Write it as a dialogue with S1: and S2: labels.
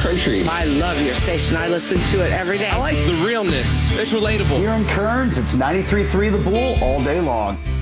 S1: country.
S2: I love your station. I listen to it every day.
S3: I like the realness. It's relatable.
S4: Here in Kearns, it's 93.3 The Bull all day long.